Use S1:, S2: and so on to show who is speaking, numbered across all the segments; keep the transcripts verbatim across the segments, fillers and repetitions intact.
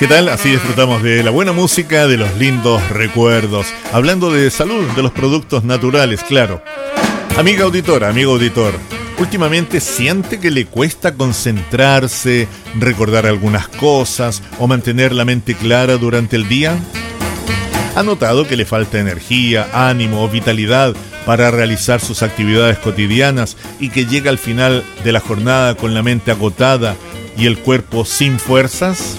S1: ¿Qué tal? Así disfrutamos de la buena música, de los lindos recuerdos. Hablando de salud, de los productos naturales, claro. Amiga auditora, amigo auditor, últimamente siente que le cuesta concentrarse, recordar algunas cosas o mantener la mente clara durante el día. ¿Ha notado que le falta energía, ánimo o vitalidad para realizar sus actividades cotidianas y que llega al final de la jornada con la mente agotada y el cuerpo sin fuerzas?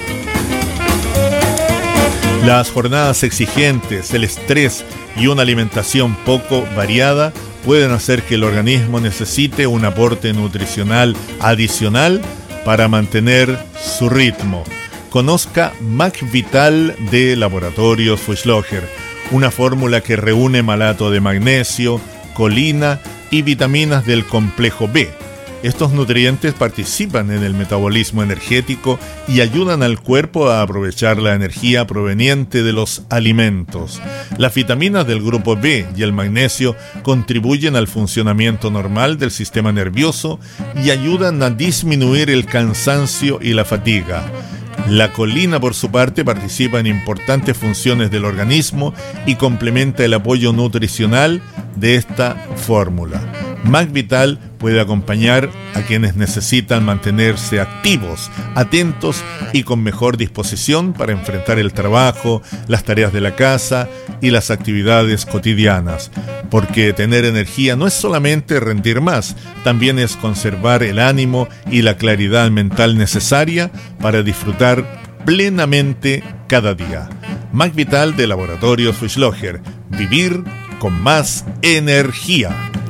S1: Las jornadas exigentes, el estrés y una alimentación poco variada pueden hacer que el organismo necesite un aporte nutricional adicional para mantener su ritmo. Conozca MagVital de Laboratorios Fuchslocher, una fórmula que reúne malato de magnesio, colina y vitaminas del complejo B. Estos nutrientes participan en el metabolismo energético y ayudan al cuerpo a aprovechar la energía proveniente de los alimentos. Las vitaminas del grupo B y el magnesio contribuyen al funcionamiento normal del sistema nervioso y ayudan a disminuir el cansancio y la fatiga. La colina, por su parte, participa en importantes funciones del organismo y complementa el apoyo nutricional de esta fórmula. MagVital puede acompañar a quienes necesitan mantenerse activos, atentos y con mejor disposición para enfrentar el trabajo, las tareas de la casa y las actividades cotidianas. Porque tener energía no es solamente rendir más, también es conservar el ánimo y la claridad mental necesaria para disfrutar plenamente cada día. MagVital de Laboratorios Fuchslocher. Vivir con más energía.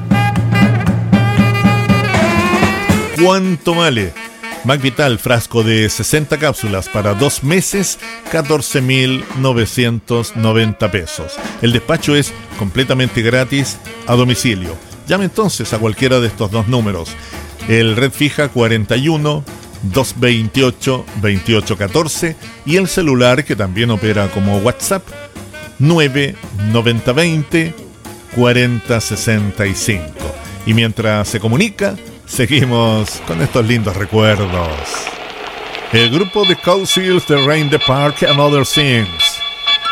S1: ¿Cuánto vale? MagVital, frasco de sesenta cápsulas para dos meses, catorce mil novecientos noventa pesos. El despacho es completamente gratis a domicilio. Llame entonces a cualquiera de estos dos números. El red fija cuarenta y uno, doscientos veintiocho, veintiocho catorce y el celular que también opera como WhatsApp nueve noventa veinte cuarenta sesenta y cinco. Y mientras se comunica, seguimos con estos lindos recuerdos. El grupo The Cowsills, The Rain, The Park and Other Things.